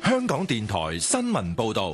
香港電台新聞報道。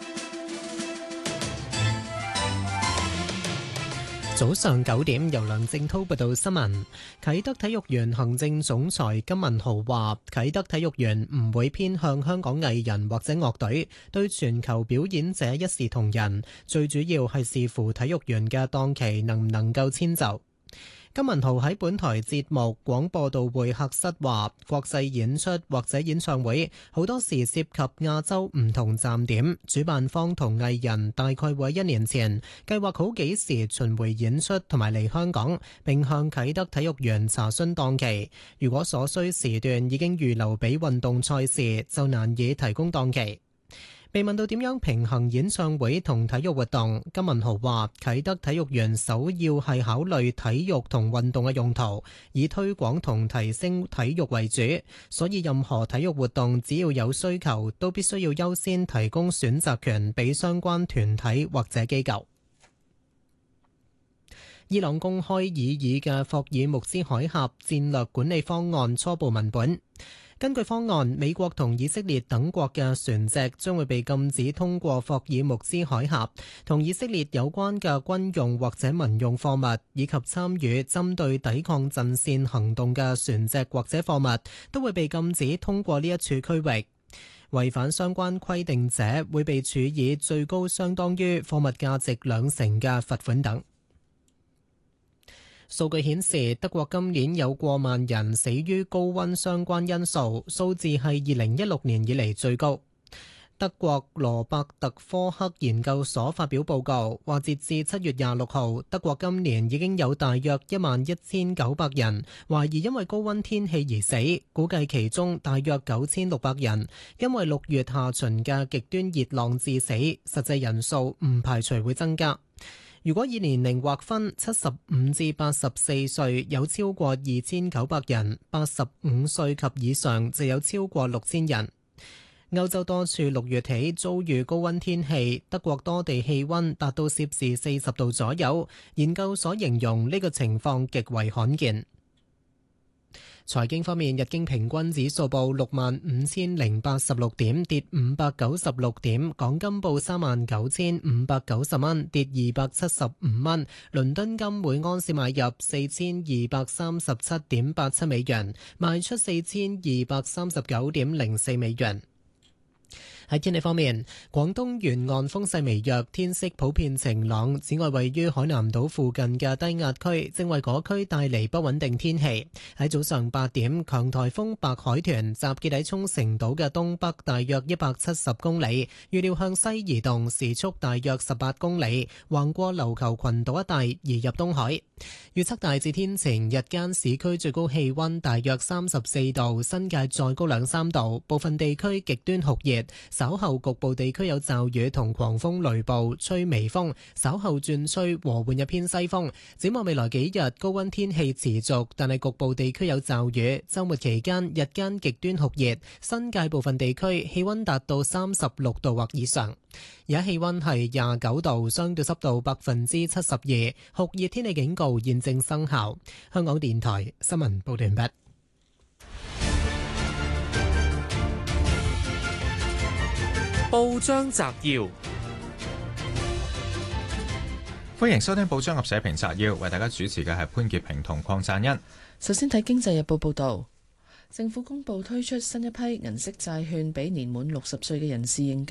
早上9點，由梁正滔報道新聞。啟德體育園行政總裁金文豪話：啟德體育園唔會偏向香港藝人或者樂隊，對全球表演者一視同仁。最主要係視乎體育園嘅檔期能唔能夠遷就。金文豪喺本台節目廣播道會客室話：國際演出或者演唱會好多時涉及亞洲唔同站點，主辦方同藝人大概會1年前計劃好幾時巡迴演出同埋嚟香港，並向啟德體育園查詢檔期。如果所需時段已經預留俾運動賽事，就難以提供檔期。被問到點樣平衡演唱會同體育活動，金文豪話：啟德體育園首要係考慮體育同運動嘅用途，以推廣同提升體育為主，所以任何體育活動只要有需求，都必須要優先提供選擇權俾相關團體或者機構。伊朗公開擬議嘅霍爾木茲海峽戰略管理方案初步文本。根據方案，美國同以色列等國嘅船隻將會被禁止通過霍爾木茲海峽，同以色列有關嘅軍用或者民用貨物，以及參與針對抵抗陣線行動嘅船隻或者貨物，都會被禁止通過呢一處區域。違反相關規定者會被處以最高相當於貨物價值2成嘅罰款等。數據顯示，德國今年有過萬人死於高溫相關因素，數字係2016年以嚟最高。德國羅伯特科克研究所發表報告，話截至7月26號，德國今年已經有大約11,900人懷疑因為高溫天氣而死，估計其中大約9,600人因為6月下旬嘅極端熱浪致死，實際人數唔排除會增加。如果以年齡劃分，75至84歲有超過2,900人，85歲及以上就有超過6,000人。歐洲多處6月起遭遇高溫天氣，德國多地氣溫達到攝氏40度左右。研究所形容呢個情況極為罕見。財經方面，日經平均指數報65,086點，跌596點；港金報39,590蚊，跌275蚊；倫敦金每安士買入4,237.87美元，賣出4,239.04美元。喺天氣方面，廣東沿岸風勢微弱，天色普遍晴朗。此外，位於海南島附近嘅低壓區正為嗰區帶嚟不穩定天氣。喺早上8點，強颱風白海豚集結喺沖繩島嘅東北大約170公里，預料向西移動，時速大約18公里，橫過琉球群島一帶移入東海。預測大致天晴，日間市區最高氣溫大約34度，新界再高2-3度，部分地區極端酷熱。稍後局部地區有驟雨同狂風雷暴，吹微風，稍後轉吹和緩一偏西風。展望未來幾日，高溫天氣持續，但係局部地區有驟雨。週末期間日間極端酷熱，新界部分地區氣溫達到36度或以上。而家氣溫係29度，相對濕度72%，酷熱天氣警告現正生效。香港電台新聞報道完畢。 報章摘要，歡迎收聽報章及社評摘要，為大家主持嘅係潘潔平同鄺贊恩。 首先睇《經濟日報》報道，政府公布推出新一批銀色債券俾年滿60歲嘅人士認購。